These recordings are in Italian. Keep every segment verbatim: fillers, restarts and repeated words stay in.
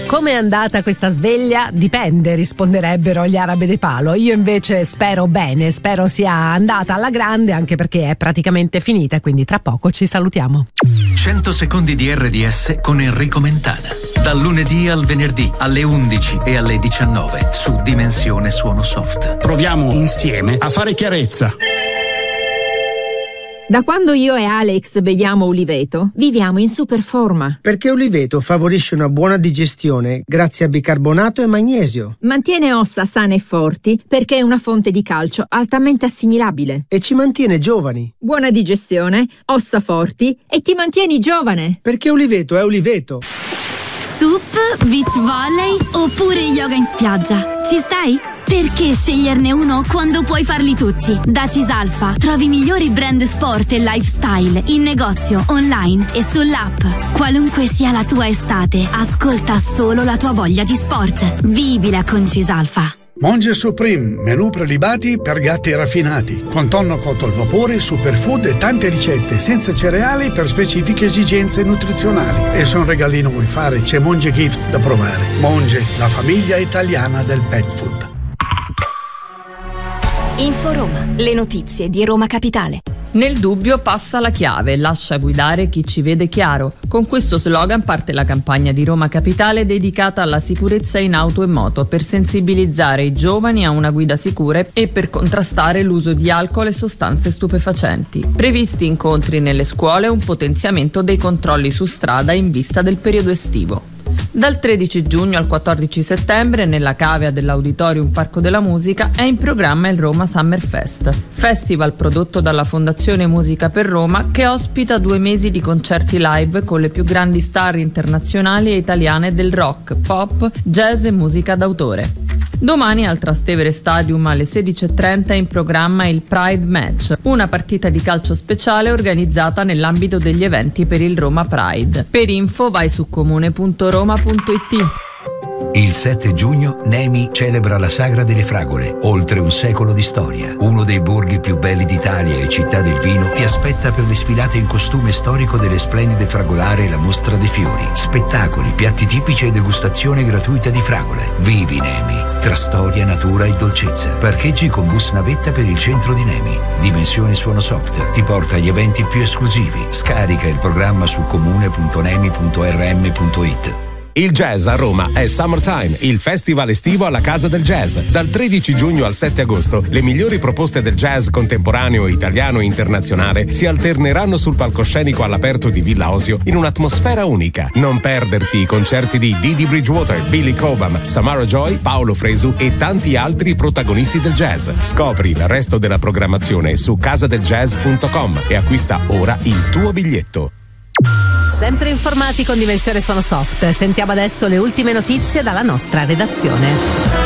Com'è andata questa sveglia? Dipende, risponderebbero gli arabi de Palo. Io invece spero bene, spero sia andata alla grande, anche perché è praticamente finita, quindi tra poco ci salutiamo. cento secondi di R D S con Enrico Mentana. Dal lunedì al venerdì alle undici e alle diciannove su Dimensione Suono Soft. Proviamo insieme a fare chiarezza. Da quando io e Alex beviamo Uliveto, viviamo in super forma. Perché Uliveto favorisce una buona digestione grazie a bicarbonato e magnesio. Mantiene ossa sane e forti perché è una fonte di calcio altamente assimilabile. E ci mantiene giovani. Buona digestione, ossa forti e ti mantieni giovane. Perché Uliveto è Uliveto. Sup, beach volley oppure yoga in spiaggia. Ci stai? Perché sceglierne uno quando puoi farli tutti? Da Cisalfa trovi i migliori brand sport e lifestyle in negozio, online e sull'app. Qualunque sia la tua estate, ascolta solo la tua voglia di sport. Vivila con Cisalfa. Monge Supreme, menù prelibati per gatti raffinati, con tonno cotto al vapore, superfood e tante ricette senza cereali per specifiche esigenze nutrizionali. E se un regalino vuoi fare, c'è Monge Gift da provare. Monge, la famiglia italiana del pet food. Info Roma, le notizie di Roma Capitale. Nel dubbio passa la chiave, lascia guidare chi ci vede chiaro. Con questo slogan parte la campagna di Roma Capitale dedicata alla sicurezza in auto e moto per sensibilizzare i giovani a una guida sicura e per contrastare l'uso di alcol e sostanze stupefacenti. Previsti incontri nelle scuole e un potenziamento dei controlli su strada in vista del periodo estivo. Dal tredici giugno al quattordici settembre, nella cavea dell'Auditorium Parco della Musica, è in programma il Roma Summer Fest, festival prodotto dalla Fondazione Musica per Roma che ospita due mesi di concerti live con le più grandi star internazionali e italiane del rock, pop, jazz e musica d'autore. Domani al Trastevere Stadium alle sedici e trenta è in programma il Pride Match, una partita di calcio speciale organizzata nell'ambito degli eventi per il Roma Pride. Per info vai su comune punto roma punto it. Il sette giugno Nemi celebra la Sagra delle Fragole, oltre un secolo di storia. Uno dei borghi più belli d'Italia e città del vino ti aspetta per le sfilate in costume storico delle splendide fragolare e la mostra dei fiori. Spettacoli, piatti tipici e degustazione gratuita di fragole. Vivi Nemi, tra storia, natura e dolcezza. Parcheggi con bus navetta per il centro di Nemi. Dimensione Suono Soft ti porta agli eventi più esclusivi. Scarica il programma su comune punto nemi punto r m punto it. Il jazz a Roma è Summertime, il festival estivo alla Casa del Jazz. Dal tredici giugno al sette agosto, le migliori proposte del jazz contemporaneo, italiano e internazionale si alterneranno sul palcoscenico all'aperto di Villa Osio in un'atmosfera unica. Non perderti i concerti di Didi Bridgewater, Billy Cobham, Samara Joy, Paolo Fresu e tanti altri protagonisti del jazz. Scopri il resto della programmazione su casadeljazz punto com e acquista ora il tuo biglietto. Sempre informati con Dimensione Suono Soft. Sentiamo adesso le ultime notizie dalla nostra redazione.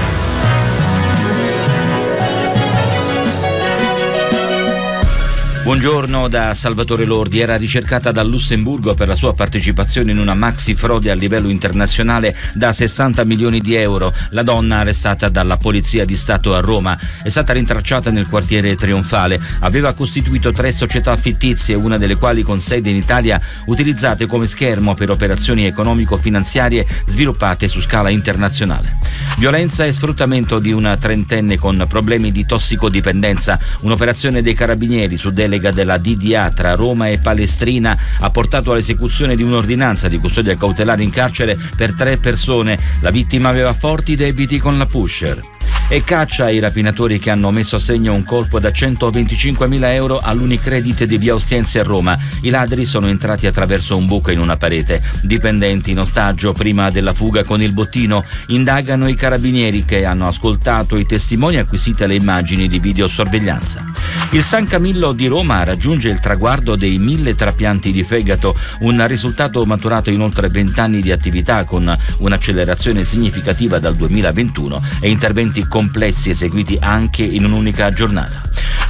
Buongiorno da Salvatore Lordi. Era ricercata dal Lussemburgo per la sua partecipazione in una maxi frode a livello internazionale da sessanta milioni di euro. La donna, arrestata dalla Polizia di Stato a Roma, è stata rintracciata nel quartiere Trionfale. Aveva costituito tre società fittizie, una delle quali con sede in Italia, utilizzate come schermo per operazioni economico-finanziarie sviluppate su scala internazionale. Violenza e sfruttamento di una trentenne con problemi di tossicodipendenza. Un'operazione dei carabinieri su delega della D D A tra Roma e Palestrina ha portato all'esecuzione di un'ordinanza di custodia cautelare in carcere per tre persone. La vittima aveva forti debiti con la pusher. E caccia ai rapinatori che hanno messo a segno un colpo da centoventicinquemila euro all'Unicredit di via Ostiense a Roma. I ladri sono entrati attraverso un buco in una parete. Dipendenti in ostaggio prima della fuga con il bottino. Indagano i carabinieri che hanno ascoltato i testimoni acquisite le immagini di videosorveglianza. Il San Camillo di Roma raggiunge il traguardo dei mille trapianti di fegato, un risultato maturato in oltre vent'anni di attività con un'accelerazione significativa dal duemilaventuno e interventi complessi eseguiti anche in un'unica giornata.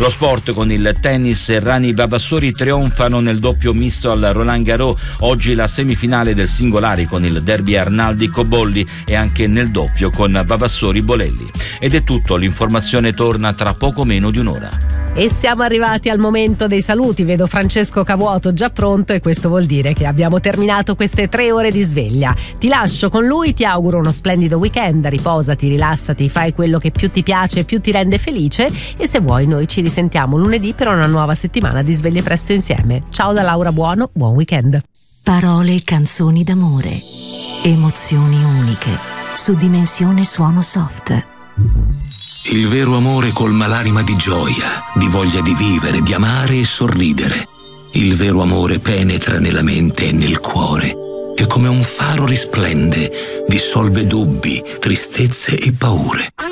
Lo sport con il tennis, Rani Vavassori trionfano nel doppio misto al Roland Garros. Oggi la semifinale del singolare con il derby Arnaldi-Cobolli e anche nel doppio con Vavassori-Bolelli. Ed è tutto, l'informazione torna tra poco meno di un'ora. E siamo arrivati al momento dei saluti. Vedo Francesco Cavuoto già pronto e questo vuol dire che abbiamo terminato queste tre ore di sveglia. Ti lascio con lui, ti auguro uno splendido weekend, riposati, rilassati, fai quello che più ti piace e più ti rende felice e se vuoi noi ci risentiamo lunedì per una nuova settimana di Sveglie Presto insieme. Ciao da Laura Buono, buon weekend. Parole e canzoni d'amore, emozioni uniche, su Dimensione Suono Soft. Il vero amore colma l'anima di gioia, di voglia di vivere, di amare e sorridere. Il vero amore penetra nella mente e nel cuore e come un faro risplende, dissolve dubbi, tristezze e paure.